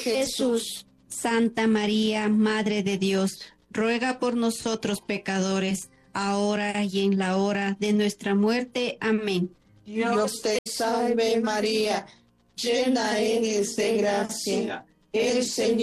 Jesús. Santa María, Madre de Dios, ruega por nosotros pecadores, ahora y en la hora de nuestra muerte. Amén. Dios te salve María, llena eres de gracia, el Señor